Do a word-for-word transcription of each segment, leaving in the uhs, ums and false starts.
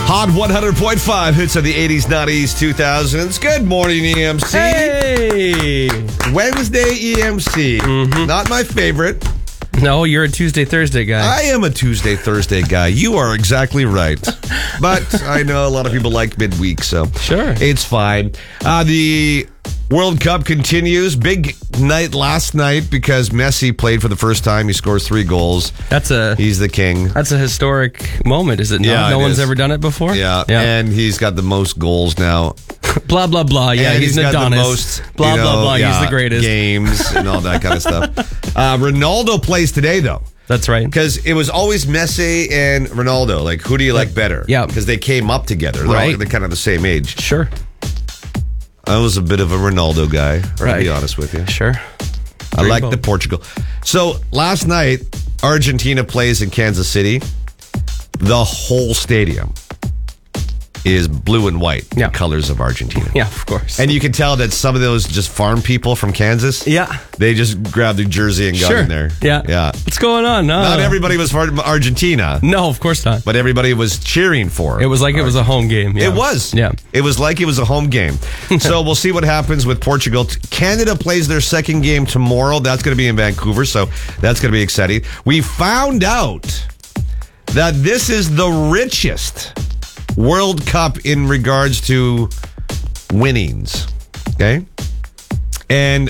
Hot one hundred point five hits of the eighties, nineties, two thousands. Good morning, E M C. Hey! Wednesday E M C. Mm-hmm. Not my favorite. No, you're a Tuesday, Thursday guy. I am a Tuesday, Thursday guy. You are exactly right. But I know a lot of people like midweek, so Sure. it's fine. Uh, the World Cup continues. Big night last night because Messi played for the first time. He scores three goals. That's a He's the king. that's a historic moment, is it not? Yeah, no it one's is. ever done it before? Yeah. and he's got the most goals now. blah, blah, blah. Yeah, And he's, he's an got the Adonis. most, blah, you know, blah, blah. yeah, He's the greatest. games and all that kind of stuff. Uh, Ronaldo plays today, though. That's right. Because it was always Messi and Ronaldo. Like, who do you like better? Yeah. Because they came up together. They're, Right. all, they're kind of the same age. Sure. I was a bit of a Ronaldo guy, to Right. be honest with you. Sure. I like Dreamboat. the Portugal. So last night, Argentina plays in Kansas City. The whole stadium is blue and white, Yeah. the colors of Argentina. Yeah, of course. And you can tell that some of those just farm people from Kansas, yeah. they just grabbed their jersey and got Sure. in there. Yeah. Yeah. What's going on? No. Not everybody was from Argentina, No, of course not. but everybody was cheering for It was like it was a home game. Yeah. It was. Yeah. It was like it was a home game. So we'll see what happens with Portugal. Canada plays their second game tomorrow. That's going to be in Vancouver, so that's going to be exciting. We found out that this is the richest World Cup in regards to winnings. Okay? And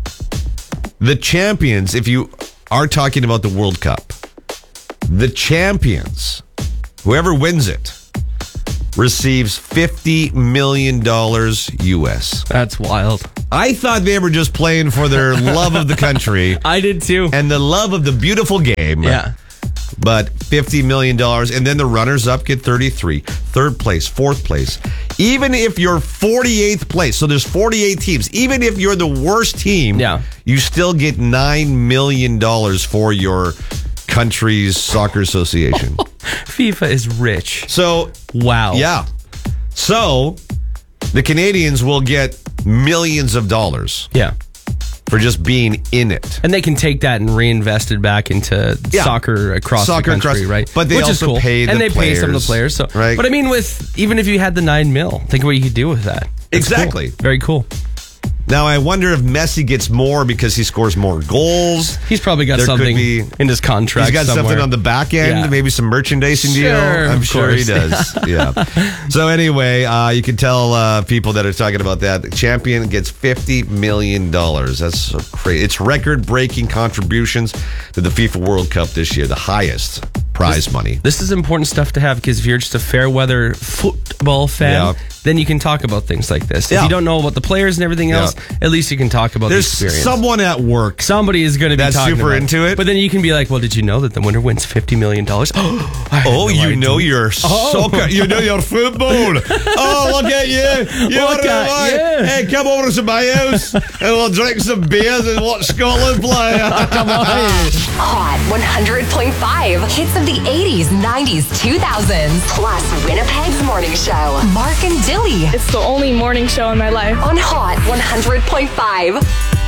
the champions, if you are talking about the World Cup, the champions, whoever wins it, receives fifty million dollars U S. That's wild. I thought they were just playing for their love of the country I did too. and the love of the beautiful game. Yeah. But fifty million dollars, and then the runners-up get thirty-three. Third place, fourth place. Even if you're forty-eighth place, so there's forty-eight teams. Even if you're the worst team, Yeah. you still get nine million dollars for your country's soccer association. FIFA is rich. So, Wow. yeah. So, the Canadians will get millions of dollars Yeah. for just being in it. And they can take that and reinvest it back into Yeah. soccer across Soccer the country, across- right? but they Which also is cool. pay the and they pay some of the players, players. So, right? But I mean, with even if you had the nine mil, think what you could do with that. It's Exactly. cool. Very cool. Now, I wonder if Messi gets more because he scores more goals. He's probably got There could something be- in his contract. He's got somewhere. something on the back end, Yeah. maybe some merchandising deal. Sure, I'm of sure he course. does. Yeah. So anyway, uh, you can tell uh, people that are talking about that. The champion gets fifty million dollars. That's so crazy. It's record-breaking contributions to the FIFA World Cup this year, the highest prize money. This is important stuff to have because if you're just a fair weather football fan, Yeah. then you can talk about things like this. If Yeah. you don't know about the players and everything Yeah. else, at least you can talk about There's the experience. someone at work. Somebody is going to be That's talking super about into it. But then you can be like, well, did you know that the winner wins fifty million dollars? Oh, I had Oh, no you idea. know your Oh. soccer. You know your football. Oh, look at you. You're Look at right. you. Hey, come over to my house and we'll drink some beers and watch Scotland play. Come on. Hot one hundred point five. Hits of the eighties, nineties, two thousands. Plus Winnipeg's morning show. Mark and Dilly It's the only morning show in my life. on Hot one hundred point five.